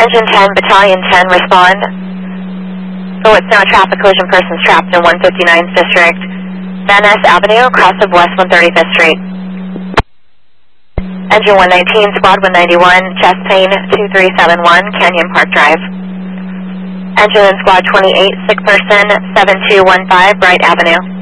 Engine 10, Battalion 10, respond. So it's now traffic collision, persons trapped in 159th District, Van Ness Avenue, cross of West 135th Street. Engine 119, Squad 191, chest plane 2371, Canyon Park Drive. Engine and Squad 28, sick person 7215, Bright Avenue.